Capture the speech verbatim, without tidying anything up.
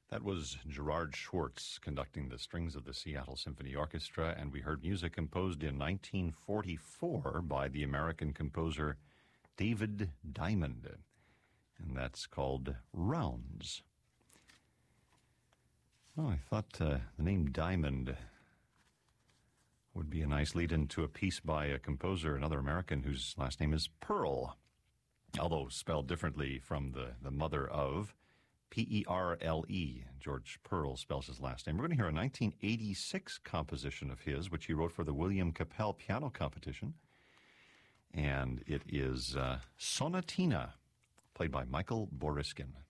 That was Gerard Schwartz conducting the strings of the Seattle Symphony Orchestra, and we heard music composed in nineteen forty-four by the American composer David Diamond, and that's called Rounds. Oh, I thought uh, the name Diamond would be a nice lead-in to a piece by a composer, another American whose last name is Pearl, although spelled differently from the, the mother of P E R L E. George Pearl spells his last name. We're going to hear a nineteen eighty-six composition of his, which he wrote for the William Capell Piano Competition. And it is uh, Sonatina, played by Michael Boriskin.